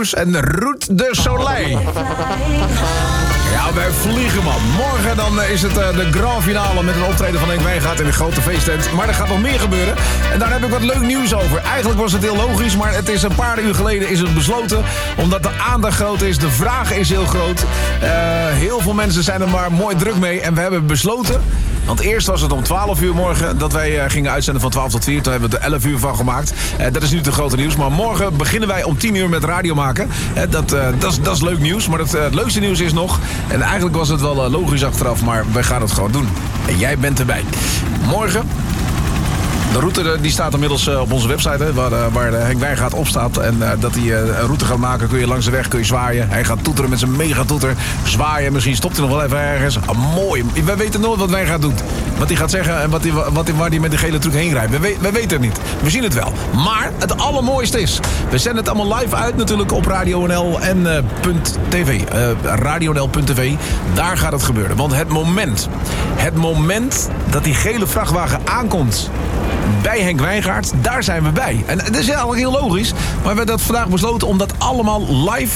nieuws en Route de Soleil. Ja, wij vliegen, man. Morgen dan is het de grand finale met een optreden van Henk Wijngaard in de grote feesttent. Maar er gaat nog meer gebeuren. En daar heb ik wat leuk nieuws over. Eigenlijk was het heel logisch, maar het is een paar uur geleden is het besloten. Omdat de aandacht groot is, de vraag is heel groot. Heel veel mensen zijn er maar mooi druk mee. En we hebben besloten, want eerst was het om 12 uur morgen dat wij gingen uitzenden van 12 tot 4. Toen hebben we er 11 uur van gemaakt. Dat is nu het grote nieuws. Maar morgen beginnen wij om 10 uur met radio maken. Dat is leuk nieuws. Maar het leukste nieuws is nog, en eigenlijk was het wel logisch achteraf, maar wij gaan het gewoon doen. En jij bent erbij. Morgen, de route die staat inmiddels op onze website, hè, waar Henk Wijngaard op staat. En dat hij een route gaat maken, kun je langs de weg, kun je zwaaien. Hij gaat toeteren met zijn megatoeter, zwaaien. Misschien stopt hij nog wel even ergens. Mooi. We weten nooit wat Wijngaard doet. Wat hij gaat zeggen en waar hij met die gele truc heen rijdt. We weten het niet. We zien het wel. Maar het allermooiste is, we zenden het allemaal live uit natuurlijk op Radio NL en .tv. RadioNL.tv. Daar gaat het gebeuren. Want het moment dat die gele vrachtwagen aankomt bij Henk Wijngaard, daar zijn we bij. En dat is eigenlijk heel logisch, maar we hebben dat vandaag besloten om dat allemaal live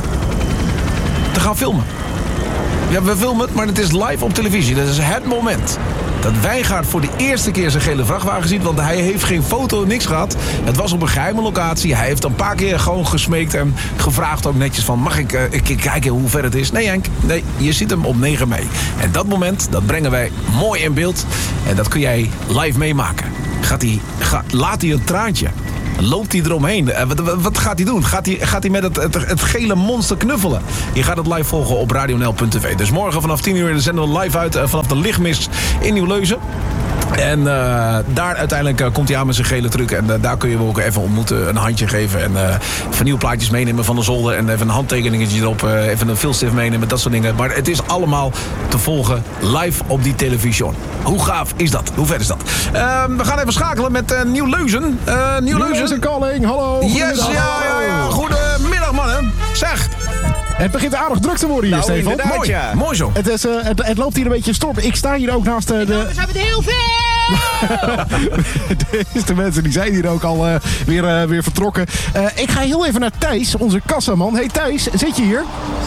te gaan filmen. Ja, we filmen het, maar het is live op televisie. Dat is het moment dat Wijngaard voor de eerste keer zijn gele vrachtwagen ziet, want hij heeft geen foto, niks gehad. Het was op een geheime locatie. Hij heeft een paar keer gewoon gesmeekt en gevraagd ook netjes van, mag ik kijken hoe ver het is? Nee, Henk, nee, je ziet hem op 9 mei. En dat moment, dat brengen wij mooi in beeld en dat kun jij live meemaken. Laat hij een traantje? Loopt hij eromheen? Wat gaat hij doen? Gaat hij met het gele monster knuffelen? Je gaat het live volgen op radionl.tv. Dus morgen vanaf 10 uur zenden we live uit vanaf de lichtmis in Nieuw-Leuzen. En daar uiteindelijk komt hij aan met zijn gele truc. En daar kun je hem ook even ontmoeten, een handje geven. En vernieuwplaatjes meenemen van de zolder. En even een handtekeningetje erop. Even een filstift meenemen, dat soort dingen. Maar het is allemaal te volgen live op die televisie. Hoe gaaf is dat? Hoe vet is dat? We gaan even schakelen met Nieuw-Leuzen. Nieuw-Leuzen is calling, hallo. Yes, ja. Goedemiddag, mannen. Zeg. Het begint aardig druk te worden hier, Stefan. Mooi, ja. Mooi zo. Het loopt hier een beetje storm. Ik sta hier ook naast de... We zijn met heel veel! De mensen die zijn hier ook al weer vertrokken. Ik ga heel even naar Thijs, onze kassaman. Hey Thijs, zit je hier?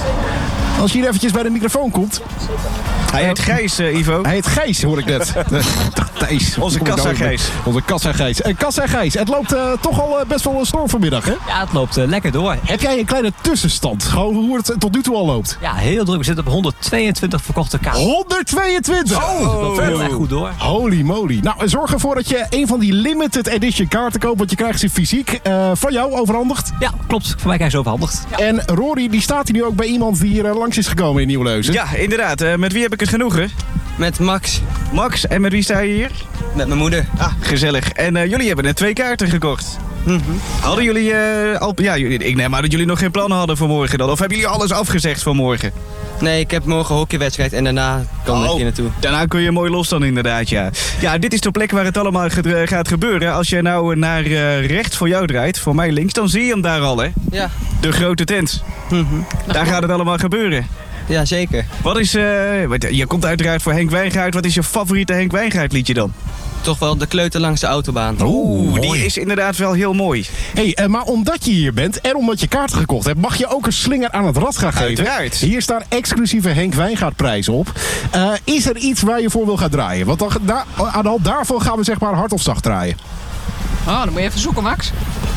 Als je hier eventjes bij de microfoon komt. Hij heet Gijs, Ivo. Hij heet Gijs, hoor ik net. Thijs. Onze kassa Gijs. Onze kassa Gijs. Kassa Gijs, het loopt toch al best wel een storm vanmiddag, hè? Ja, het loopt lekker door. Heb jij een kleine tussenstand? Gewoon hoe het tot nu toe al loopt? Ja, heel druk. We zitten op 122 verkochte kaarten. 122? Oh, dat loopt heel erg goed door. Holy moly. Nou, zorg ervoor dat je een van die limited edition kaarten koopt, want je krijgt ze fysiek van jou overhandigd. Ja, klopt. Voor mij krijg je ze overhandigd. Ja. En Rory, die staat hier nu ook bij iemand die hier langs is gekomen in Nieuw-Leuzen. Ja, inderdaad. Met wie heb ik het genoegen? Met Max. Max, en met wie sta je hier? Met mijn moeder. Ah, gezellig. En jullie hebben net 2 kaarten gekocht. Hadden jullie al... Ja, ik neem aan dat jullie nog geen plannen hadden voor morgen dan. Of hebben jullie alles afgezegd voor morgen? Nee, ik heb morgen een hockeywedstrijd en daarna kan ik hier naartoe. Daarna kun je mooi los dan inderdaad, ja. Ja, dit is de plek waar het allemaal gaat gebeuren. Als je nou naar rechts voor jou draait, voor mij links, dan zie je hem daar al, hè? Ja. De grote tent. Daar gaat het allemaal gebeuren. Ja, zeker. Wat is... je komt uiteraard voor Henk Wijngaard. Wat is je favoriete Henk Wijngaard liedje dan? Toch wel De Kleuter langs de autobaan. Oeh, die is inderdaad wel heel mooi. Hey, maar omdat je hier bent en omdat je kaarten gekocht hebt, mag je ook een slinger aan het rad gaan geven. Uiteraard. Hier staan exclusieve Henk Wijngaard prijzen op. Is er iets waar je voor wil gaan draaien? Want aan de hand daarvan gaan we zeg maar hard of zacht draaien. Oh, dan moet je even zoeken, Max.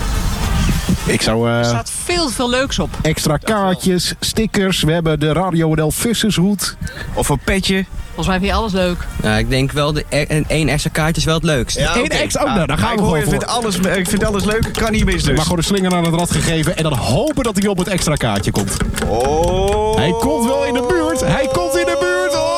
Ik zou... Er staat veel leuks op. Extra kaartjes, stickers. We hebben de Radio NL vissershoed. Of een petje. Volgens mij vind je alles leuk. Ja, ik denk wel, 1 extra kaartje is wel het leukst. Ja, Eén extra... Oh, nou, daar gaan we gewoon voor. Ik vind alles leuk, kan niet mis dus. Maar gewoon een slinger aan het rad gegeven en dan hopen dat hij op het extra kaartje komt. Oh. Hij komt wel in de buurt. Hij komt in de buurt. Oh!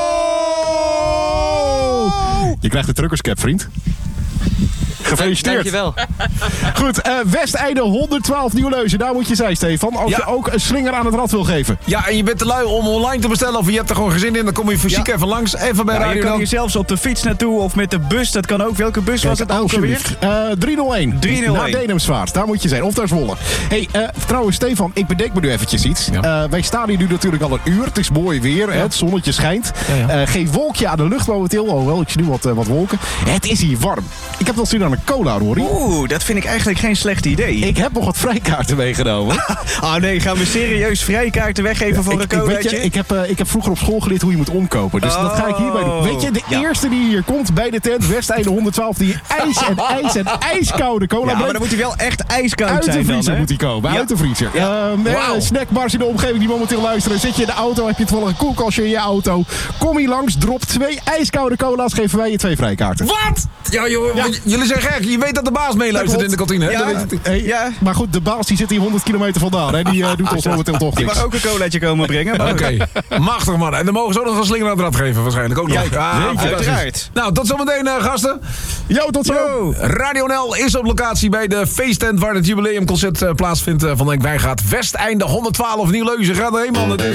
Je krijgt de truckerscap, vriend. Gefeliciteerd. Dankjewel. Goed, Westeinde 112 Nieuw-Leuzen. Daar moet je zijn, Stefan. Als je ook een slinger aan het rad wil geven. Ja, en je bent te lui om online te bestellen of je hebt er gewoon geen zin in. Dan kom je fysiek even langs. Even bij Radio. Je kan hier zelfs op de fiets naartoe of met de bus. Dat kan ook. Welke bus was het ook alweer? 301. 301. Naar Denemsvaart. Daar moet je zijn. Of naar Zwolle. Hey, trouwens, Stefan, ik bedenk me nu eventjes iets. Ja. Wij staan hier nu natuurlijk al een uur. Het is mooi weer. Ja. Het zonnetje schijnt. Ja. Geen wolkje aan de lucht momenteel. Alhoewel, ik zie nu wat wolken. Het is hier warm. Ik heb wel zin aan een ijskoude cola, Rory. Oeh, dat vind ik eigenlijk geen slecht idee. Ik heb nog wat vrijkaarten meegenomen. Nee, gaan we serieus vrijkaarten weggeven voor een colaatje? Ik heb vroeger op school geleerd hoe je moet omkopen. Dus dat ga ik hierbij doen. Weet je, de eerste die hier komt bij de tent, Westeinde 112, die ijskoude cola Ja, maar brengt. dan moet hij wel echt ijskoud Uit de zijn dan, vriezer hè? moet hij komen, Ja. uit de vriezer. Wauw. Snackbars in de omgeving die momenteel luisteren. Zit je in de auto, heb je toevallig een koelkastje in je auto. Kom hier langs, drop 2 ijskoude cola's, geven wij je 2 vrijkaarten. Wat? Ja, joh, jullie zijn gek. Je weet dat de baas meeluistert in de kantine, hè? Ja. Dat weet ik. Hey, Ja. Maar goed, de baas die zit hier 100 kilometer vandaan. Hè? Die doet ons momenteel toch Die niks. mag ook een colaatje komen brengen. Maar Oké, machtig man. En dan mogen ze ook nog een slinger aan het rad geven waarschijnlijk. Ook nog. Kijk, fantastisch. uiteraard. Nou, tot zometeen gasten. Yo, tot zo. Yo. Radio NL is op locatie bij de feesttent waar het jubileumconcert plaatsvindt van Denk Wijngaard. Westeinde 112 Nieuw-Leuzen. Gaat erheen man. Het is...